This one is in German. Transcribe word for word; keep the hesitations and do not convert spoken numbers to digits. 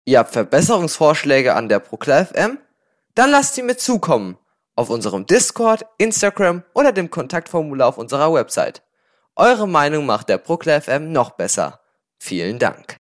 Ihr habt Verbesserungsvorschläge an der ProKlar F M? Dann lasst sie mir zukommen. Auf unserem Discord, Instagram oder dem Kontaktformular auf unserer Website. Eure Meinung macht der ProKlar F M noch besser. Vielen Dank.